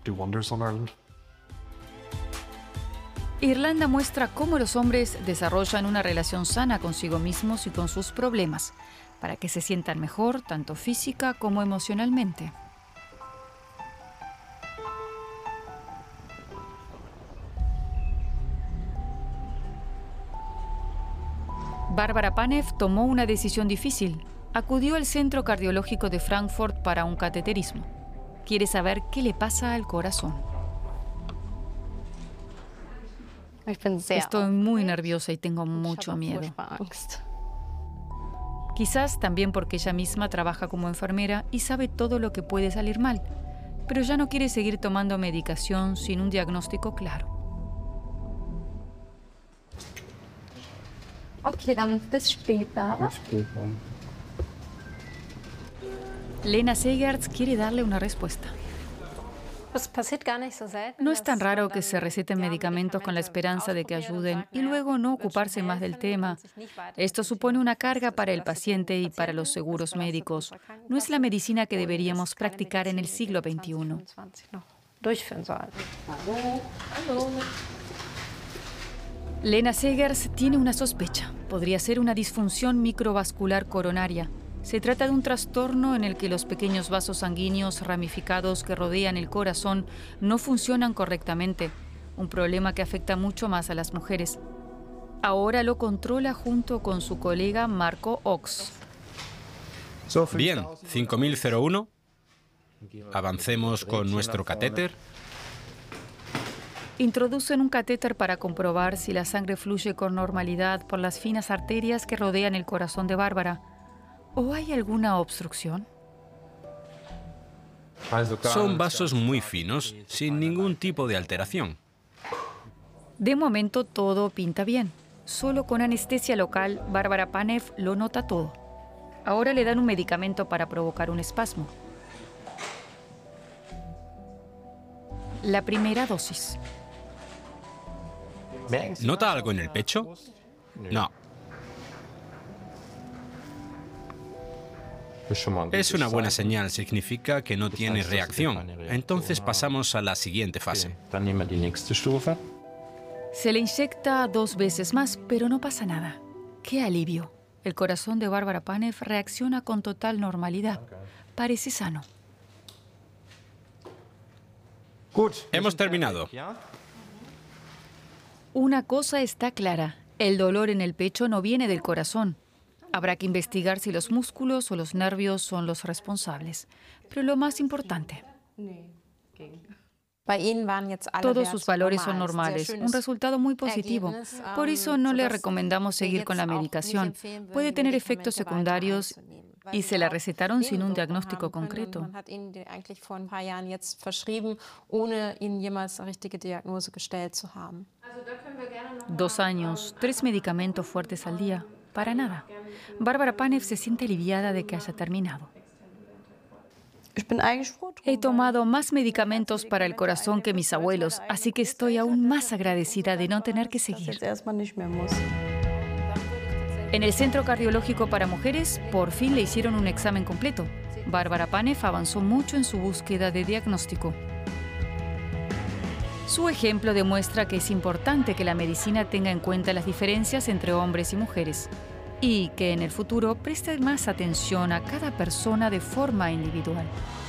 do wonders on Ireland. Irlanda muestra cómo los hombres desarrollan una relación sana consigo mismos y con sus problemas, para que se sientan mejor tanto física como emocionalmente. Bárbara Panev tomó una decisión difícil. Acudió al Centro Cardiológico de Frankfurt para un cateterismo. Quiere saber qué le pasa al corazón. Estoy muy nerviosa y tengo mucho miedo. Quizás también porque ella misma trabaja como enfermera y sabe todo lo que puede salir mal, pero ya no quiere seguir tomando medicación sin un diagnóstico claro. Okay, dann bis später. Lena Segertz quiere darle una respuesta. No es tan raro que se receten medicamentos con la esperanza de que ayuden y luego no ocuparse más del tema. Esto supone una carga para el paciente y para los seguros médicos. No es la medicina que deberíamos practicar en el siglo XXI. Lena Segertz tiene una sospecha. Podría ser una disfunción microvascular coronaria. Se trata de un trastorno en el que los pequeños vasos sanguíneos ramificados que rodean el corazón no funcionan correctamente, un problema que afecta mucho más a las mujeres. Ahora lo controla junto con su colega Marco Ox. Bien, 5001. Avancemos con nuestro catéter. Introducen un catéter para comprobar si la sangre fluye con normalidad por las finas arterias que rodean el corazón de Bárbara. ¿O hay alguna obstrucción? Son vasos muy finos, sin ningún tipo de alteración. De momento todo pinta bien. Solo con anestesia local, Bárbara Panev lo nota todo. Ahora le dan un medicamento para provocar un espasmo. La primera dosis. ¿Nota algo en el pecho? No. Es una buena señal, significa que no tiene reacción. Entonces pasamos a la siguiente fase. Se le inyecta 2 veces más, pero no pasa nada. ¡Qué alivio! El corazón de Bárbara Panev reacciona con total normalidad. Parece sano. Hemos terminado. Una cosa está clara. El dolor en el pecho no viene del corazón. Habrá que investigar si los músculos o los nervios son los responsables. Pero lo más importante, todos sus valores son normales, un resultado muy positivo. Por eso no le recomendamos seguir con la medicación. Puede tener efectos secundarios y se la recetaron sin un diagnóstico concreto. 2 años, 3 medicamentos fuertes al día. Para nada. Bárbara Panev se siente aliviada de que haya terminado. He tomado más medicamentos para el corazón que mis abuelos, así que estoy aún más agradecida de no tener que seguir. En el Centro Cardiológico para Mujeres, por fin le hicieron un examen completo. Bárbara Panev avanzó mucho en su búsqueda de diagnóstico. Su ejemplo demuestra que es importante que la medicina tenga en cuenta las diferencias entre hombres y mujeres y que en el futuro preste más atención a cada persona de forma individual.